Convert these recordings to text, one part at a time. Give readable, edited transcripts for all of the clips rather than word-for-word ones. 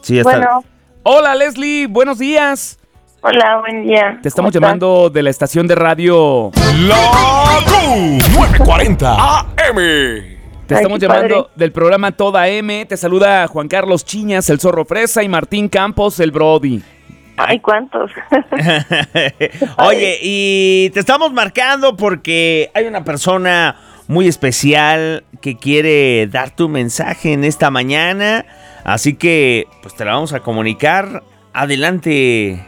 Sí, ya está. Bueno, Hola, Leslie, buenos días. hola, buen día. Te estamos ¿Cómo estás? llamando de la estación de radio. La Q 940 AM. Te Ay, estamos qué llamando padre. del programa Toda M. Te saluda Juan Carlos Chiñas, el Zorro Fresa, y Martín Campos, el Brody. Ay, ¿cuántos? Oye, y te estamos marcando porque hay una persona muy especial que quiere dar tu mensaje en esta mañana. Así que, pues te la vamos a comunicar. Adelante.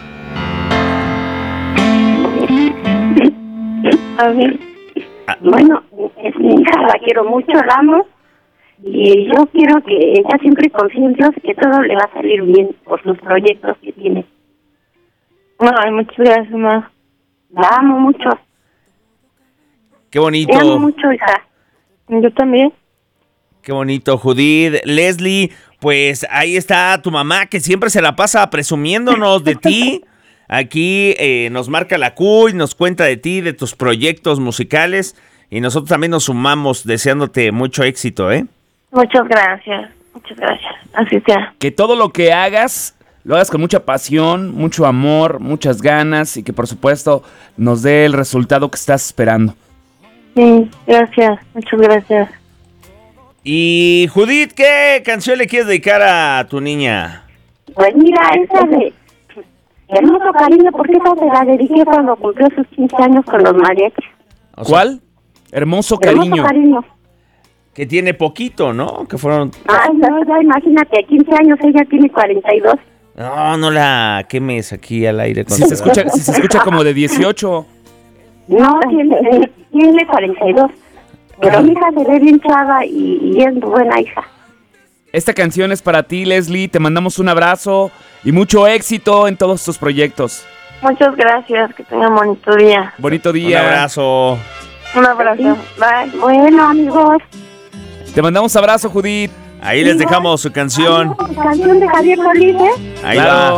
A ver. Bueno, es mi hija, la quiero mucho, la amo. Y yo quiero que ella siempre confíe en Dios, que todo le va a salir bien por sus proyectos que tiene. Ay, muchas gracias, mamá. La amo mucho. Qué bonito. Te amo mucho, hija. Yo también. Qué bonito, Judith. Leslie, pues ahí está tu mamá que siempre se la pasa presumiéndonos de ti. Aquí nos marca la Q y nos cuenta de ti, de tus proyectos musicales. Y nosotros también nos sumamos deseándote mucho éxito, ¿eh? Muchas gracias. Muchas gracias. Así sea. Que todo lo que hagas, lo hagas con mucha pasión, mucho amor, muchas ganas y que por supuesto nos dé el resultado que estás esperando. Sí, gracias. Muchas gracias. Y Judith, ¿qué canción le quieres dedicar a tu niña? Pues mira, esa de Hermoso Cariño, porque esa se la dediqué cuando cumplió sus 15 años con los mariachis. O sea, ¿Cuál? Hermoso Cariño. Hermoso Cariño. que tiene poquito, ¿no? Que fueron... Ay, no, ya imagínate, 15 años, ella tiene 42. No la quemes aquí al aire. Si se escucha como de 18. No, tiene 42. Pero mi hija se ve bien chava y es buena hija. Esta canción es para ti, Leslie. Te mandamos un abrazo y mucho éxito en todos tus proyectos. Muchas gracias, que tengan bonito día. Bonito Un día. abrazo. Un abrazo. Bye. Bueno, amigos. Te mandamos abrazo, Judith. Ahí les dejamos su canción. Canción de Javier Solís, ¿eh? Ahí Claro. va.